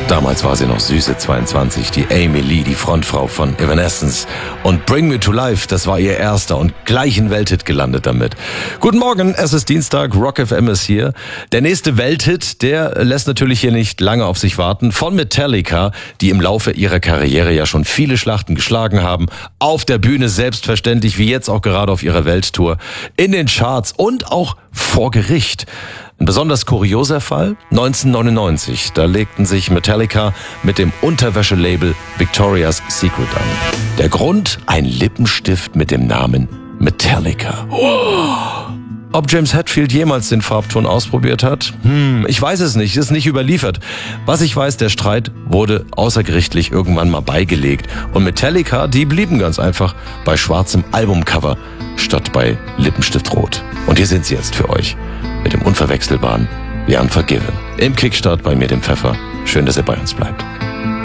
Damals war sie noch süße 22, die Amy Lee, die Frontfrau von Evanescence. Und Bring Me to Life, das war ihr erster und gleich ein Welthit gelandet damit. Guten Morgen, es ist Dienstag, Rock FM ist hier. Der nächste Welthit, der lässt natürlich hier nicht lange auf sich warten. Von Metallica, die im Laufe ihrer Karriere ja schon viele Schlachten geschlagen haben. Auf der Bühne selbstverständlich, wie jetzt auch gerade auf ihrer Welttour. In den Charts und auch vor Gericht. Ein besonders kurioser Fall, 1999, da legten sich Metallica mit dem Unterwäschelabel Victoria's Secret an. Der Grund? Ein Lippenstift mit dem Namen Metallica. Ob James Hetfield jemals den Farbton ausprobiert hat? Ich weiß es nicht, ist nicht überliefert. Was ich weiß, der Streit wurde außergerichtlich irgendwann mal beigelegt. Und Metallica, die blieben ganz einfach bei schwarzem Albumcover statt bei Lippenstift rot. Und hier sind sie jetzt für euch. Mit dem unverwechselbaren The Unforgiven. Im Kickstart bei mir, dem Pfeffer. Schön, dass ihr bei uns bleibt.